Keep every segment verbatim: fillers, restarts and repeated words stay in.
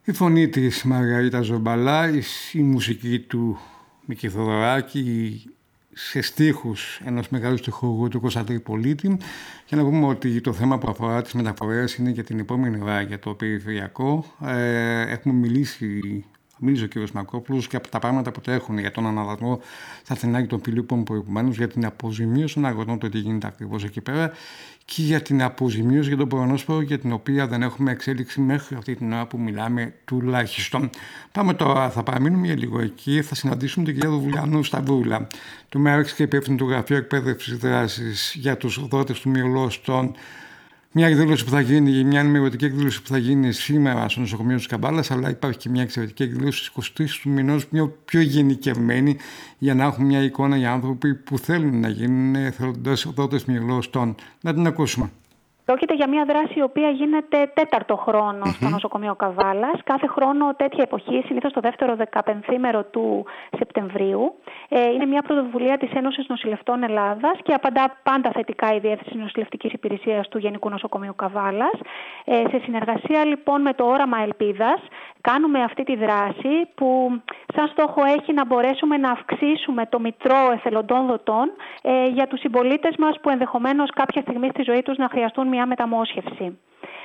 Η φωνή της Μαργαρίτα Ζομπαλά, η μουσική του Μίκη Θοδωράκη σε στίχους ενός μεγάλου στιχουργού του Κώστα Τρυπολίτη. Για να πούμε ότι το θέμα που αφορά τις μεταφορές είναι για την επόμενη ώρα για το περιφερειακό. Ε, έχουμε μιλήσει, μίλησε ο κ. Μακρόπουλος και από τα πράγματα που τρέχουν για τον αναδασμό στα Αθηνάκη των Φιλίππων προηγουμένως, για την αποζημίωση των αγροτών, το τι γίνεται ακριβώς εκεί πέρα, και για την αποζημίωση για τον πορονόσπορο, για την οποία δεν έχουμε εξέλιξη μέχρι αυτή την ώρα που μιλάμε τουλάχιστον. Πάμε τώρα, θα παραμείνουμε για λίγο εκεί, θα συναντήσουμε την κυρία Δουβλιανού Σταυρούλα, του ΜΕΡΕΞ και υπεύθυνη του Γραφείου Εκπαίδευσης Δράσης για τους δότες του Μυολόστων. Μια εκδήλωση που θα γίνει, μια ενημερωτική εκδήλωση που θα γίνει σήμερα στο νοσοκομείο της Καμπάλας, αλλά υπάρχει και μια εξαιρετική εκδήλωση στις είκοσι τρεις του μηνός, μια πιο γενικευμένη, για να έχουμε μια εικόνα για άνθρωποι που θέλουν να γίνουν εθελοντές δότες μυελοστών. Να την ακούσουμε. Πρόκειται για μια δράση η οποία γίνεται τέταρτο χρόνο mm-hmm. στο νοσοκομείο Καβάλας. Κάθε χρόνο τέτοια εποχή, συνήθως το δεύτερο δεκαπενθήμερο του Σεπτεμβρίου. Ε, είναι μια πρωτοβουλία της Ένωσης Νοσηλευτών Ελλάδας και απαντά πάντα θετικά η Διεύθυνση Νοσηλευτικής Υπηρεσίας του Γενικού Νοσοκομείου Καβάλας. Ε, σε συνεργασία λοιπόν με το Όραμα Ελπίδας, κάνουμε αυτή τη δράση που σαν στόχο έχει να μπορέσουμε να αυξήσουμε το μητρό εθελοντών δοτών ε, για τους συμπολίτες μας που ενδεχομένως κάποια στιγμή στη ζωή τους να χρειαστούν μια μεταμόσχευση.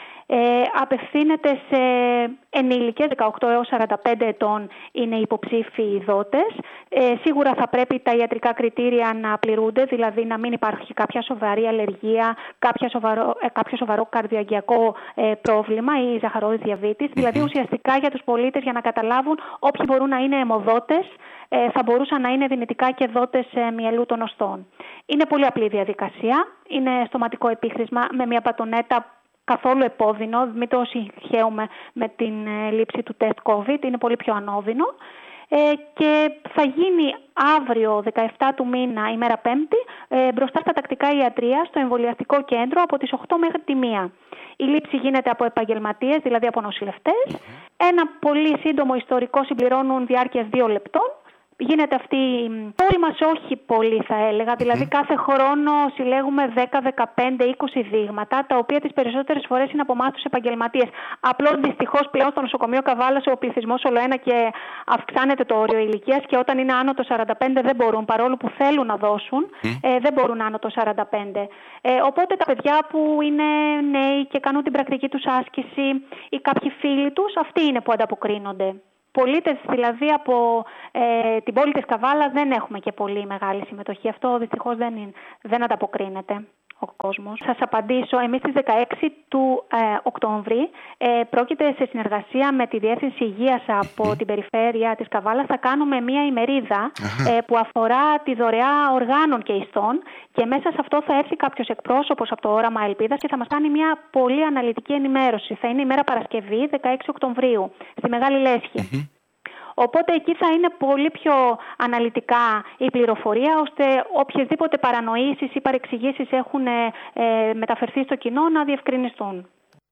Ε, απευθύνεται σε ενήλικες δεκαοκτώ έως σαράντα πέντε ετών, είναι υποψήφιοι δότες. Ε, σίγουρα θα πρέπει τα ιατρικά κριτήρια να πληρούνται, δηλαδή να μην υπάρχει κάποια σοβαρή αλλεργία, κάποια σοβαρό, ε, κάποιο σοβαρό καρδιαγγειακό ε, πρόβλημα ή ζαχαρόδης διαβήτης. Δηλαδή ουσιαστικά για τους πολίτες, για να καταλάβουν, όποιοι μπορούν να είναι αιμοδότες, ε, θα μπορούσαν να είναι δυνητικά και δότες ε, μυελού των οστών. Είναι πολύ απλή διαδικασία, είναι στοματικό επίχρησμα με μια πατονέτα, καθόλου επώδυνο, μην το συγχαίουμε με την ε, λήψη του τεστ COVID, είναι πολύ πιο ανώδυνο. Ε, και θα γίνει αύριο δεκαεφτά του μήνα, ημέρα Πέμπτη, ε, μπροστά στα τακτικά ιατρεία, στο εμβολιαστικό κέντρο από τις οκτώ μέχρι τη μία. Η λήψη γίνεται από επαγγελματίες, δηλαδή από νοσηλευτές. Ένα πολύ σύντομο ιστορικό συμπληρώνουν διάρκειας δύο λεπτών. Γίνεται αυτή πόλη μας όχι πολύ θα έλεγα, δηλαδή mm. κάθε χρόνο συλλέγουμε δέκα, δεκαπέντε, είκοσι δείγματα, τα οποία τις περισσότερες φορές είναι από εμάς τους επαγγελματίες. Απλώς δυστυχώς πλέον στο νοσοκομείο Καβάλας ο πληθυσμός ολοένα και αυξάνεται το όριο ηλικίας και όταν είναι άνω το σαράντα πέντε δεν μπορούν, παρόλο που θέλουν να δώσουν, mm. ε, δεν μπορούν άνω το σαράντα πέντε. Ε, οπότε τα παιδιά που είναι νέοι και κάνουν την πρακτική τους άσκηση ή κάποιοι φίλοι τους, αυτοί είναι που ανταποκρίνονται. Πολίτες δηλαδή από ε, την πόλη της Καβάλα δεν έχουμε και πολύ μεγάλη συμμετοχή. Αυτό δυστυχώς δεν, είναι, δεν ανταποκρίνεται ο κόσμος. Σας απαντήσω, εμείς στις δεκαέξι του ε, Οκτώβρη ε, πρόκειται σε συνεργασία με τη Διεύθυνση Υγείας από την περιφέρεια της Καβάλας θα κάνουμε μια ημερίδα ε, που αφορά τη δωρεά οργάνων και ιστών και μέσα σε αυτό θα έρθει κάποιος εκπρόσωπος από το Όραμα Ελπίδας και θα μας κάνει μια πολύ αναλυτική ενημέρωση. Θα είναι ημέρα Παρασκευή δεκαέξι Οκτωβρίου στη Μεγάλη Λέσχη. Οπότε εκεί θα είναι πολύ πιο αναλυτικά η πληροφορία, ώστε οποιασδήποτε παρανοήσεις ή παρεξηγήσεις έχουν ε, μεταφερθεί στο κοινό να διευκρινιστούν.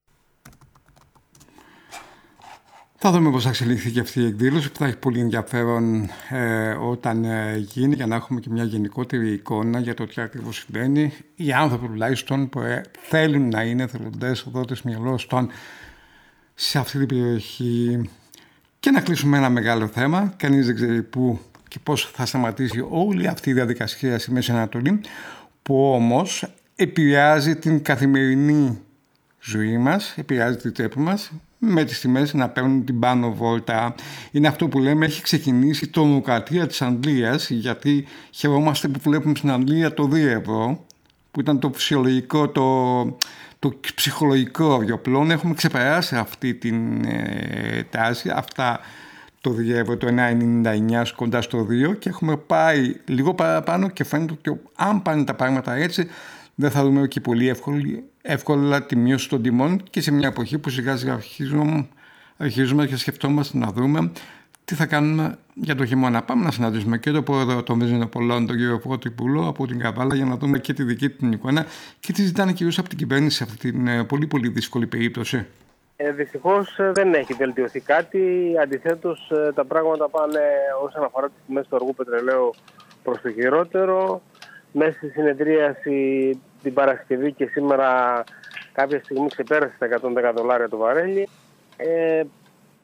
Θα δούμε πώς θα εξελιχθεί και αυτή η εκδήλωση που θα έχει πολύ ενδιαφέρον ε, όταν ε, γίνει, για να έχουμε και μια γενικότερη εικόνα για το τι ακριβώς συμβαίνει. Οι άνθρωποι τουλάχιστον που ε, θέλουν να είναι εθελοντές δότες μυελοστών σε αυτή την περιοχή. Και να κλείσουμε ένα μεγάλο θέμα. Κανείς δεν ξέρει πού και πώς θα σταματήσει όλη αυτή η διαδικασία στη Μέση Ανατολή, που όμως επηρεάζει την καθημερινή ζωή μας, επηρεάζει τη τσέπη μας, με τις τιμές να παίρνουν την πάνω βόλτα. Είναι αυτό που λέμε, έχει ξεκινήσει η τρομοκρατία της Αγγλίας, γιατί χαιρόμαστε που βλέπουμε στην Αγγλία το δύο ευρώ, που ήταν το φυσιολογικό, το... το ψυχολογικό αυγιοπλόν. Έχουμε ξεπεράσει αυτή την ε, τάση, αυτά το δύο ευρώ, το ένα ενενήντα εννιά κοντά στο δύο και έχουμε πάει λίγο παραπάνω και φαίνεται ότι αν πάνε τα πράγματα έτσι δεν θα δούμε και πολύ εύκολη, εύκολα τη μείωση των τιμών και σε μια εποχή που σιγά σιγά αρχίζουμε, αρχίζουμε και σκεφτόμαστε να δούμε τι θα κάνουμε για το χειμώνα. Πάμε να συναντήσουμε και το πρόεδρο των Βεζινοπολών, τον κύριο Πρωτοπούλο από την Καβάλα, για να δούμε και τη δική του εικόνα και τι ζητάνε κυρίως από την κυβέρνηση σε αυτή την πολύ πολύ δύσκολη περίπτωση. Ε, δυστυχώς δεν έχει βελτιωθεί κάτι. Αντιθέτως, τα πράγματα πάνε όσον αφορά τις τιμές του αργού πετρελαίου προς το χειρότερο. Μέσα στη συνεδρίαση την Παρασκευή και σήμερα κάποια στιγμή ξεπέρασε τα εκατόν δέκα δολάρια το βαρέλι. Ε,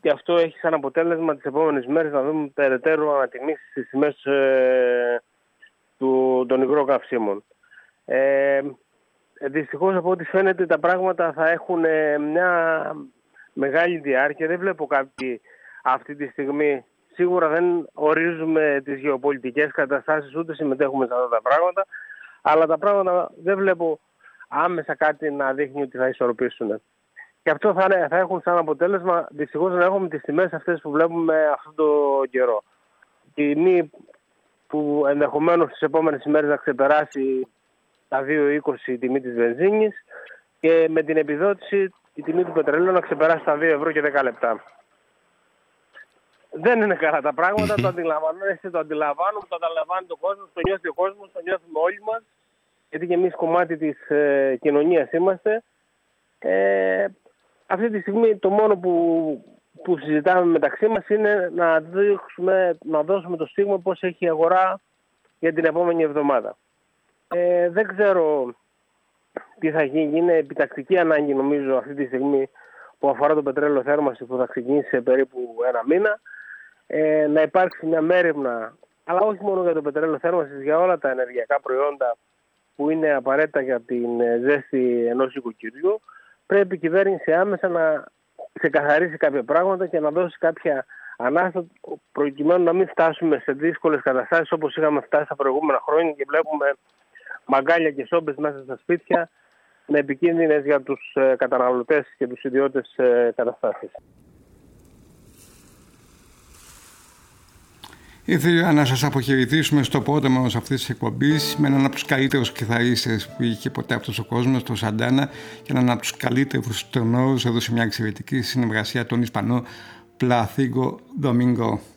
και αυτό έχει σαν αποτέλεσμα τις επόμενες μέρες να δούμε περαιτέρω ανατιμήσεις στις τιμές ε, του, των υγρών καυσίμων. Ε, δυστυχώς από ό,τι φαίνεται τα πράγματα θα έχουν μια μεγάλη διάρκεια. Δεν βλέπω κάποιοι αυτή τη στιγμή. Σίγουρα δεν ορίζουμε τις γεωπολιτικές καταστάσεις, ούτε συμμετέχουμε σε αυτά τα πράγματα, αλλά τα πράγματα δεν βλέπω άμεσα κάτι να δείχνει ότι θα ισορροπήσουν. Και αυτό θα, είναι, θα έχουν σαν αποτέλεσμα δυστυχώς να έχουμε τις τιμές αυτές που βλέπουμε αυτόν τον καιρό. Η τιμή που ενδεχομένως τις επόμενες ημέρες να ξεπεράσει τα δύο είκοσι η τιμή της βενζίνης και με την επιδότηση η τιμή του πετρελαίου να ξεπεράσει τα δύο ευρώ και δέκα λεπτά. Δεν είναι καλά τα πράγματα, το αντιλαμβάνεστε, το αντιλαμβάνουμε, το αντιλαμβάνει ο κόσμος, το νιώθει ο κόσμος, το νιώθουμε όλοι μας, γιατί και εμείς κομμάτι της ε, κοινωνίας είμαστε. Ε, αυτή τη στιγμή το μόνο που, που συζητάμε μεταξύ μας είναι να, δείξουμε, να δώσουμε το στίγμα πώς έχει η αγορά για την επόμενη εβδομάδα. Ε, δεν ξέρω τι θα γίνει, είναι επιτακτική ανάγκη νομίζω αυτή τη στιγμή που αφορά το πετρέλαιο θέρμανση που θα ξεκινήσει σε περίπου ένα μήνα. Ε, να υπάρξει μια μέριμνα, αλλά όχι μόνο για το πετρέλαιο θέρμανσης, για όλα τα ενεργειακά προϊόντα που είναι απαραίτητα για την ζέστη ενός οικοκυριού. Πρέπει η κυβέρνηση άμεσα να ξεκαθαρίσει κάποια πράγματα και να δώσει κάποια ανάσταση προκειμένου να μην φτάσουμε σε δύσκολες καταστάσεις όπως είχαμε φτάσει τα προηγούμενα χρόνια και βλέπουμε μαγκάλια και σόμπες μέσα στα σπίτια με επικίνδυνες για τους καταναλωτές και τους ιδιώτες καταστάσεις. Ήθελα να σας αποχαιρετήσουμε στο πρώτο μέρος αυτής της εκπομπής με έναν από τους καλύτερους κιθαρίστες που είχε ποτέ αυτός ο κόσμος, τον Σαντάνα, και έναν από τους καλύτερους τενόρους, έδωσε μια εξαιρετική συνεργασία, τον Ισπανό Πλαθίγκο Ντομίνγκο.